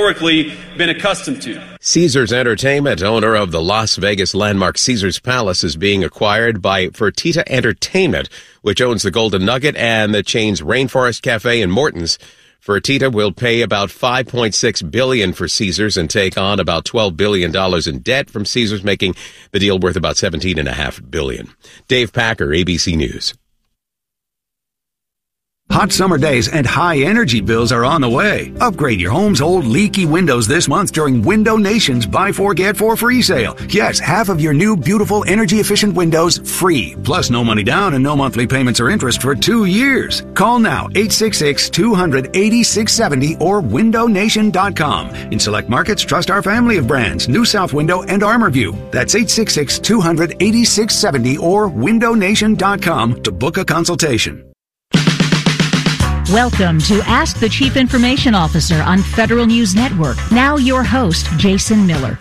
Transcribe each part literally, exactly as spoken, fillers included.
historically been accustomed to. Caesars Entertainment, owner of the Las Vegas landmark Caesars Palace, is being acquired by Fertitta Entertainment, which owns the Golden Nugget and the chain's Rainforest Cafe in Morton's. Fertitta will pay about five point six billion dollars for Caesars and take on about twelve billion dollars in debt from Caesars, making the deal worth about seventeen point five billion dollars. Dave Packer, A B C News. Hot summer days and high energy bills are on the way. Upgrade your home's old leaky windows this month during Window Nation's Buy Four Get Four free sale. Yes, half of your new beautiful energy efficient windows free. Plus no money down and no monthly payments or interest for two years. Call now eight six six, two hundred, eighty-six seventy or window nation dot com. In select markets, trust our family of brands, New South Window and ArmorView. That's eight six six, two hundred, eighty-six seventy or window nation dot com to book a consultation. Welcome to Ask the Chief Information Officer on Federal News Network. Now your host, Jason Miller.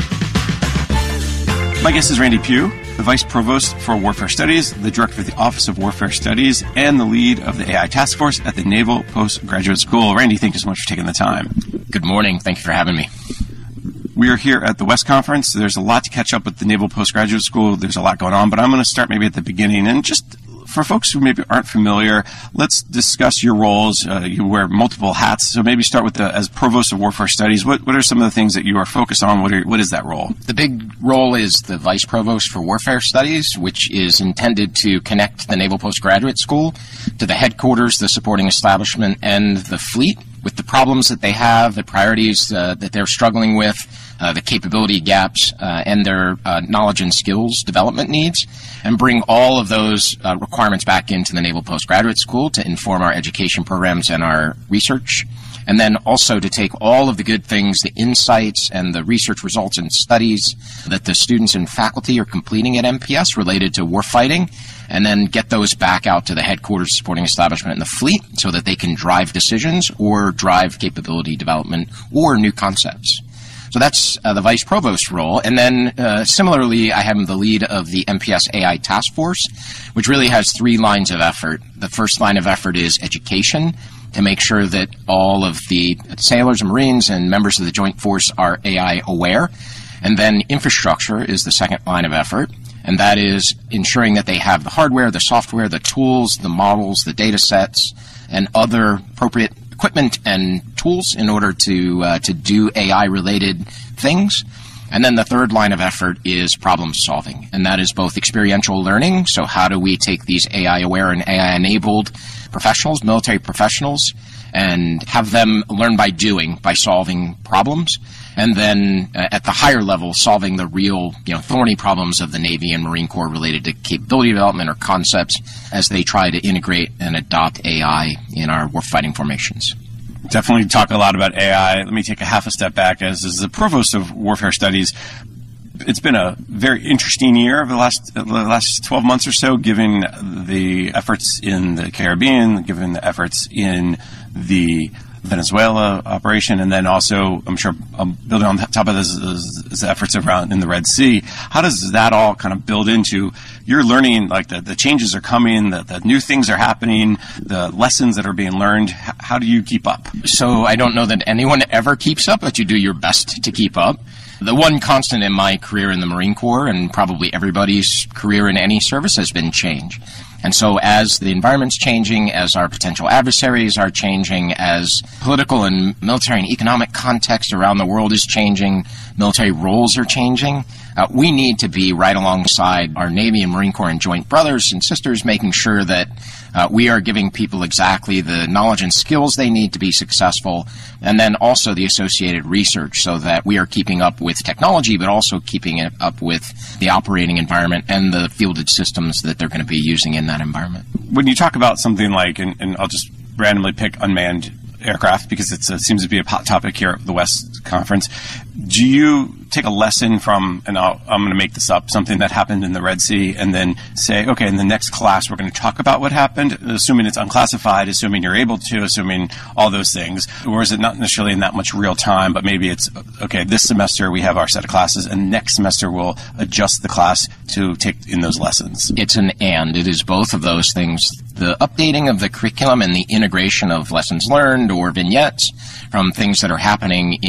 My guest is Randy Pugh, the Vice Provost for Warfare Studies, the Director of the Office of Warfare Studies, and the lead of the A I Task Force at the Naval Postgraduate School. Randy, thank you so much for taking the time. Good morning. Thank you for having me. We are here at the West Conference. There's a lot to catch up with the Naval Postgraduate School. There's a lot going on, but I'm going to start maybe at the beginning and just for folks who maybe aren't familiar, let's discuss your roles. Uh, you wear multiple hats, so maybe start with the, as Provost of Warfare Studies, what, what are some of the things that you are focused on? What, are, what is that role? The big role is the Vice Provost for Warfare Studies, which is intended to connect the Naval Postgraduate School to the headquarters, the supporting establishment, and the fleet with the problems that they have, the priorities uh, that they're struggling with, uh, the capability gaps, uh, and their uh, knowledge and skills development needs, and bring all of those uh, requirements back into the Naval Postgraduate School to inform our education programs and our research, and then also to take all of the good things, the insights and the research results and studies that the students and faculty are completing at M P S related to warfighting, and then get those back out to the headquarters, supporting establishment, and the fleet so that they can drive decisions or drive capability development or new concepts. So that's uh, the Vice Provost role. And then uh, similarly, I am the lead of the M P S A I Task Force, which really has three lines of effort. The first line of effort is education, to make sure that all of the sailors and Marines and members of the Joint Force are A I aware. And then infrastructure is the second line of effort, and that is ensuring that they have the hardware, the software, the tools, the models, the data sets, and other appropriate equipment and tools in order to uh, to do A I-related things. And then the third line of effort is problem solving, and that is both experiential learning, so how do we take these A I-aware and A I-enabled professionals, military professionals, and have them learn by doing, by solving problems, and then uh, at the higher level, solving the real, you know, thorny problems of the Navy and Marine Corps related to capability development or concepts as they try to integrate and adopt A I in our warfighting formations. Definitely talk a lot about A I. Let me take a half a step back. As, as the Provost of Warfare Studies, it's been a very interesting year over the last the last twelve months or so, given the efforts in the Caribbean, given the efforts in the Venezuela operation, and then also, I'm sure, um, building on top of this is, is the efforts around in the Red Sea. How does that all kind of build into your learning, like the, the changes are coming, the, the new things are happening, the lessons that are being learned? H- how do you keep up? So I don't know that anyone ever keeps up, but you do your best to keep up. The one constant in my career in the Marine Corps, and probably everybody's career in any service, has been change. And so as the environment's changing, as our potential adversaries are changing, as political and military and economic context around the world is changing, military roles are changing, uh, we need to be right alongside our Navy and Marine Corps and joint brothers and sisters, making sure that uh, we are giving people exactly the knowledge and skills they need to be successful, and then also the associated research so that we are keeping up with technology, but also keeping it up with the operating environment and the fielded systems that they're going to be using in that environment. When you talk about something like, and, and I'll just randomly pick unmanned aircraft because it's, it seems to be a hot topic here at the West Conference, do you take a lesson from, and I'll, I'm going to make this up, something that happened in the Red Sea, and then say, okay, in the next class we're going to talk about what happened, assuming it's unclassified, assuming you're able to, assuming all those things, or is it not necessarily in that much real time, but maybe it's, okay, this semester we have our set of classes, and next semester we'll adjust the class to take in those lessons? It's an and. It is both of those things. The updating of the curriculum and the integration of lessons learned or vignettes from things that are happening